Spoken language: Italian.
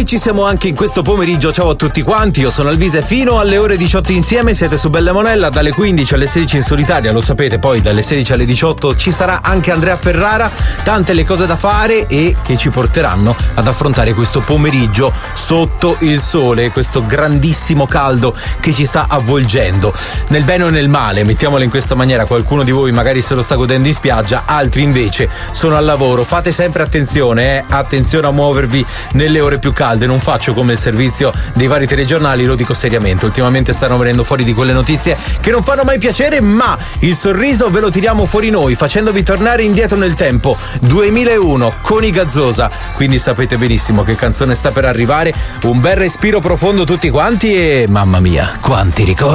ci siamo anche in questo pomeriggio. Ciao a tutti quanti, io sono Alvise. Fino alle ore 18 insieme siete su Bella Monella, dalle 15 alle 16 in solitaria, lo sapete. Poi dalle 16 alle 18 ci sarà anche Andrea Ferrara. Tante le cose da fare e che ci porteranno ad affrontare questo pomeriggio sotto il sole, questo grandissimo caldo che ci sta avvolgendo, nel bene o nel male, mettiamola in questa maniera. Qualcuno di voi magari se lo sta godendo in spiaggia, altri invece sono al lavoro. Fate sempre attenzione, attenzione a muovervi nelle ore più calde. Non faccio come il servizio dei vari telegiornali, lo dico seriamente. Ultimamente stanno venendo fuori di quelle notizie che non fanno mai piacere, ma il sorriso ve lo tiriamo fuori noi, facendovi tornare indietro nel tempo. 2001 con i Gazzosa, quindi sapete benissimo che canzone sta per arrivare. Un bel respiro profondo tutti quanti e mamma mia, quanti ricordi.